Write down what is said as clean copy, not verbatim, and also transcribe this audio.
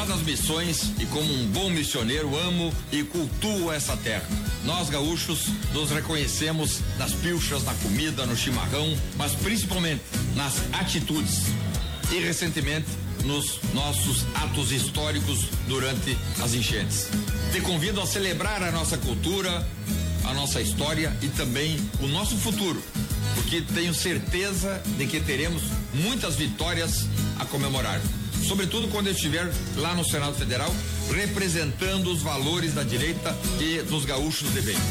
das missões e como um bom missioneiro amo e cultuo essa terra. Nós gaúchos nos reconhecemos nas pilchas, na comida, no chimarrão, mas principalmente nas atitudes e recentemente nos nossos atos históricos durante as enchentes. Te convido a celebrar a nossa cultura, a nossa história e também o nosso futuro, porque tenho certeza de que teremos muitas vitórias a comemorar, sobretudo quando eu estiver lá no Senado Federal representando os valores da direita e dos gaúchos de bem.